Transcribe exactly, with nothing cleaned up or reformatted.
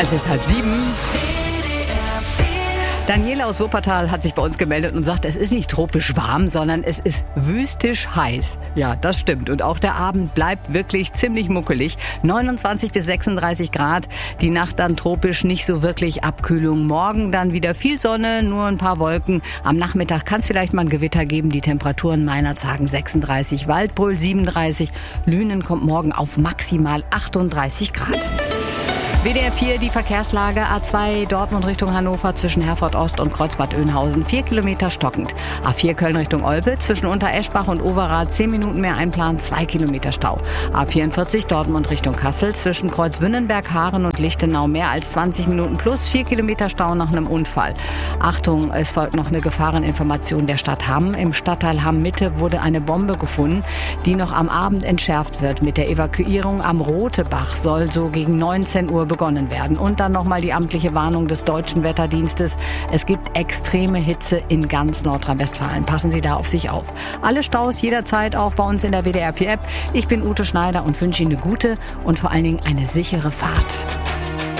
Es ist halb sieben. Daniela aus Wuppertal hat sich bei uns gemeldet und sagt, es ist nicht tropisch warm, sondern es ist wüstisch heiß. Ja, das stimmt. Und auch der Abend bleibt wirklich ziemlich muckelig. neunundzwanzig bis sechsunddreißig Grad. Die Nacht dann tropisch, nicht so wirklich Abkühlung. Morgen dann wieder viel Sonne, nur ein paar Wolken. Am Nachmittag kann es vielleicht mal ein Gewitter geben. Die Temperaturen meiner sagen sechsunddreißig, Waldbröl siebenunddreißig. Lünen kommt morgen auf maximal achtunddreißig Grad. W D R vier, die Verkehrslage. A zwei Dortmund Richtung Hannover zwischen Herford Ost und Kreuzbad Oeynhausen. Vier Kilometer stockend. A vier Köln Richtung Olpe zwischen Untereschbach und Overath. Zehn Minuten mehr einplanen. Zwei Kilometer Stau. A vierundvierzig Dortmund Richtung Kassel zwischen Kreuzwünnenberg, Haaren und Lichtenau. Mehr als zwanzig Minuten plus. Vier Kilometer Stau nach einem Unfall. Achtung, es folgt noch eine Gefahreninformation der Stadt Hamm. Im Stadtteil Hamm-Mitte wurde eine Bombe gefunden, die noch am Abend entschärft wird. Mit der Evakuierung am Rotebach soll so gegen neunzehn Uhr begonnen werden. Und dann nochmal die amtliche Warnung des Deutschen Wetterdienstes. Es gibt extreme Hitze in ganz Nordrhein-Westfalen. Passen Sie da auf sich auf. Alle Staus jederzeit auch bei uns in der W D R vier App. Ich bin Ute Schneider und wünsche Ihnen eine gute und vor allen Dingen eine sichere Fahrt.